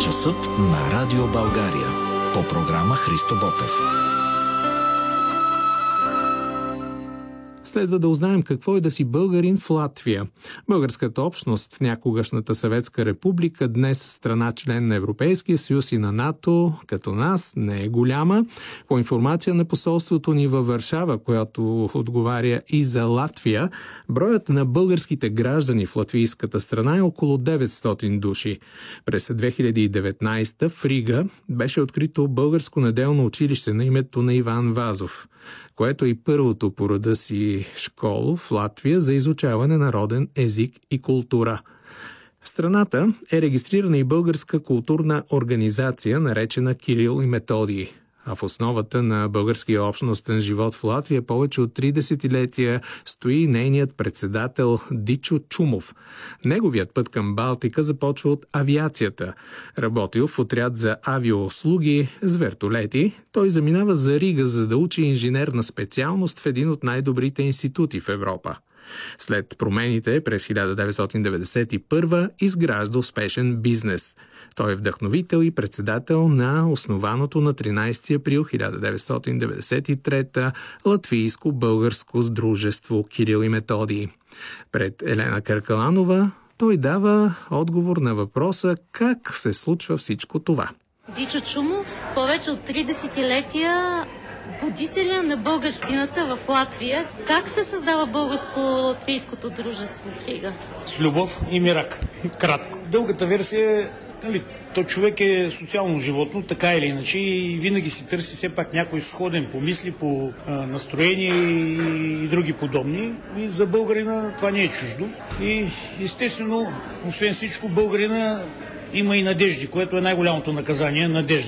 Часът на Радио България. По програма Христо Ботев. Следва да узнаем какво е да си българин в Латвия. Българската общност в някогашната Съветска република, днес страна член на Европейския съюз и на НАТО, като нас, не е голяма. По информация на посолството ни във Варшава, която отговаря и за Латвия, броят на българските граждани в латвийската страна е около 900 души. През 2019 в Рига беше открито българско неделно училище на името на Иван Вазов, което е и първото по рода си школа в Латвия за изучаване на роден език и култура. В страната е регистрирана и българска културна организация, наречена Кирил и Методий. А в основата на българския общностен живот в Латвия повече от 3 десетилетия стои нейният председател Дичо Чумов. Неговият път към Балтика започва от авиацията. Работил в отряд за авиоуслуги с вертолети, той заминава за Рига, за да учи инженерна специалност в един от най-добрите институти в Европа. След промените през 1991 изгражда успешен бизнес. Той е вдъхновител и председател на основаното на 13 април 1993 Латвийско-българско сдружество Кирил и Методий. Пред Елена Каркаланова той дава отговор на въпроса как се случва всичко това. Дичо Чумов, повече от 3 десетилетия будителя на българщината в Латвия. Как се създава българско-латвийското дружество в Рига? С любов и мирак. Кратко. Дългата версия е, то човек е социално животно, така или иначе, и винаги си търси все пак някой сходен по мисли, по настроение и други подобни. И за българина това не е чуждо. И естествено, освен всичко, българина има и надежди, което е най-голямото наказание, надежда.